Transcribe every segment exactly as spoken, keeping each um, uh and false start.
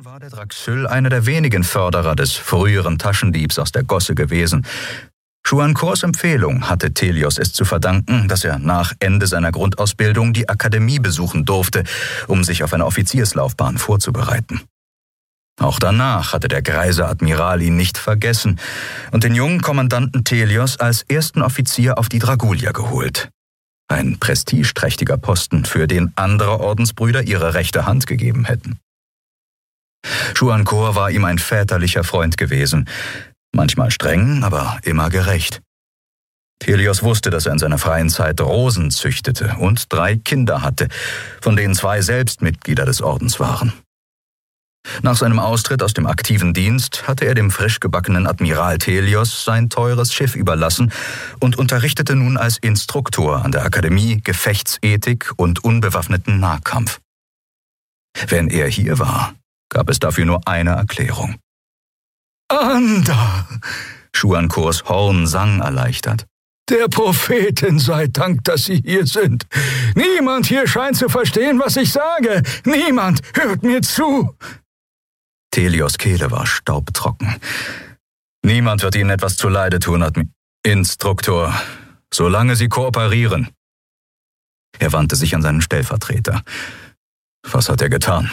war der Draxyl einer der wenigen Förderer des früheren Taschendiebs aus der Gosse gewesen. Chouancourts Empfehlung hatte Thelios es zu verdanken, dass er nach Ende seiner Grundausbildung die Akademie besuchen durfte, um sich auf eine Offizierslaufbahn vorzubereiten. Auch danach hatte der greise Admiral ihn nicht vergessen und den jungen Kommandanten Thelios als ersten Offizier auf die Dragulia geholt. Ein prestigeträchtiger Posten, für den andere Ordensbrüder ihre rechte Hand gegeben hätten. Chouancourt war ihm ein väterlicher Freund gewesen, manchmal streng, aber immer gerecht. Thelios wusste, dass er in seiner freien Zeit Rosen züchtete und drei Kinder hatte, von denen zwei selbst Mitglieder des Ordens waren. Nach seinem Austritt aus dem aktiven Dienst hatte er dem frisch gebackenen Admiral Thelios sein teures Schiff überlassen und unterrichtete nun als Instruktor an der Akademie Gefechtsethik und unbewaffneten Nahkampf. Wenn er hier war, gab es dafür nur eine Erklärung. »Anda«, Chouancourts Horn sang erleichtert. »Der Prophetin sei Dank, dass Sie hier sind. Niemand hier scheint zu verstehen, was ich sage. Niemand hört mir zu.« Thelios' Kehle war staubtrocken. »Niemand wird Ihnen etwas zuleide tun, Admi- Instruktor, solange Sie kooperieren.« Er wandte sich an seinen Stellvertreter. Was hat er getan?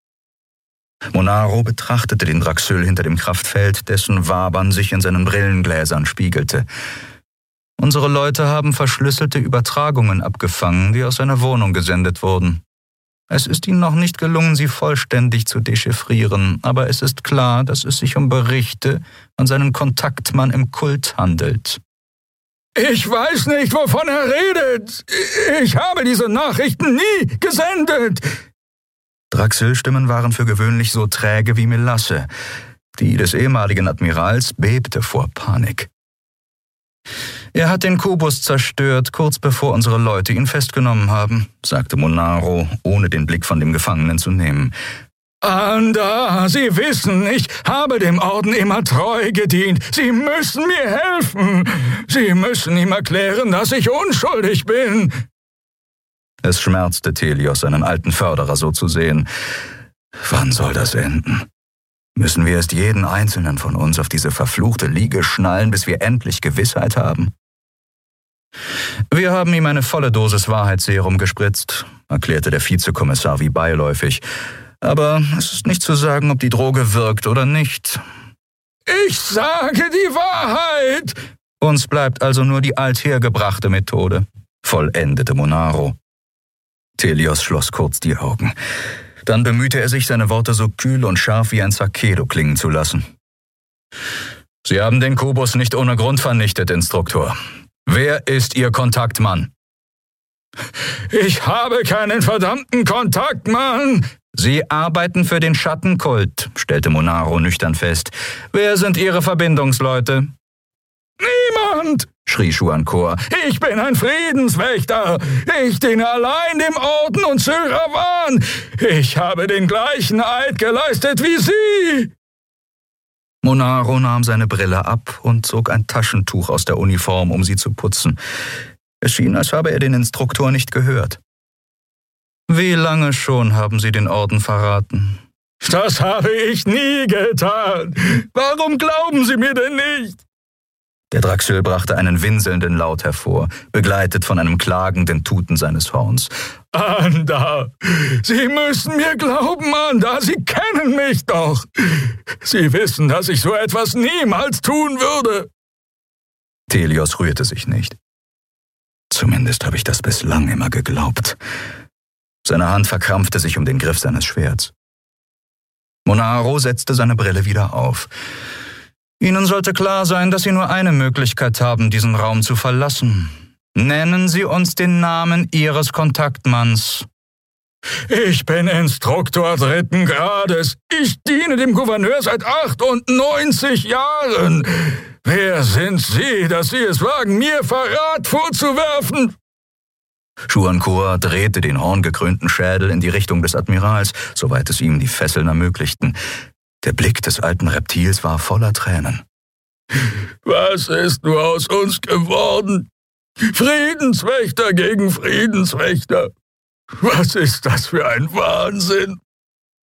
Monaro betrachtete den Draxyl hinter dem Kraftfeld, dessen Wabern sich in seinen Brillengläsern spiegelte. Unsere Leute haben verschlüsselte Übertragungen abgefangen, die aus seiner Wohnung gesendet wurden. Es ist ihnen noch nicht gelungen, sie vollständig zu dechiffrieren, aber es ist klar, dass es sich um Berichte an seinen Kontaktmann im Kult handelt. »Ich weiß nicht, wovon er redet. Ich habe diese Nachrichten nie gesendet.« Draxyl-Stimmen waren für gewöhnlich so träge wie Melasse. Die des ehemaligen Admirals bebte vor Panik. »Er hat den Kubus zerstört, kurz bevor unsere Leute ihn festgenommen haben«, sagte Monaro, ohne den Blick von dem Gefangenen zu nehmen. »Anda, Sie wissen, ich habe dem Orden immer treu gedient. Sie müssen mir helfen. Sie müssen ihm erklären, dass ich unschuldig bin.« Es schmerzte Thelios, seinen alten Förderer so zu sehen. Wann soll das enden? Müssen wir erst jeden einzelnen von uns auf diese verfluchte Liege schnallen, bis wir endlich Gewissheit haben? »Wir haben ihm eine volle Dosis Wahrheitsserum gespritzt«, erklärte der Vizekommissar wie beiläufig. »Aber es ist nicht zu sagen, ob die Droge wirkt oder nicht.« »Ich sage die Wahrheit!« »Uns bleibt also nur die althergebrachte Methode«, vollendete Monaro. Thelios schloss kurz die Augen. Dann bemühte er sich, seine Worte so kühl und scharf wie ein Sakedo klingen zu lassen. »Sie haben den Kubus nicht ohne Grund vernichtet, Instruktor. Wer ist Ihr Kontaktmann?« »Ich habe keinen verdammten Kontaktmann!« »Sie arbeiten für den Schattenkult«, stellte Monaro nüchtern fest. »Wer sind Ihre Verbindungsleute?« »Niemand«, schrie Chouancourt. »Ich bin ein Friedenswächter. Ich diene allein dem Orden und Syrawan. Ich habe den gleichen Eid geleistet wie Sie.« Monaro nahm seine Brille ab und zog ein Taschentuch aus der Uniform, um sie zu putzen. Es schien, als habe er den Instruktor nicht gehört. »Wie lange schon haben Sie den Orden verraten?« »Das habe ich nie getan. Warum glauben Sie mir denn nicht?« Der Draxyl brachte einen winselnden Laut hervor, begleitet von einem klagenden Tuten seines Horns. »Anda, Sie müssen mir glauben, Anda, Sie kennen mich doch. Sie wissen, dass ich so etwas niemals tun würde.« Thelios rührte sich nicht. »Zumindest habe ich das bislang immer geglaubt.« Seine Hand verkrampfte sich um den Griff seines Schwerts. Monaro setzte seine Brille wieder auf. »Ihnen sollte klar sein, dass Sie nur eine Möglichkeit haben, diesen Raum zu verlassen. Nennen Sie uns den Namen Ihres Kontaktmanns.« »Ich bin Instruktor dritten Grades. Ich diene dem Gouverneur seit achtundneunzig Jahren. Wer sind Sie, dass Sie es wagen, mir Verrat vorzuwerfen?« Chouancourt drehte den horngekrönten Schädel in die Richtung des Admirals, soweit es ihm die Fesseln ermöglichten. Der Blick des alten Reptils war voller Tränen. »Was ist nur aus uns geworden? Friedenswächter gegen Friedenswächter. Was ist das für ein Wahnsinn?«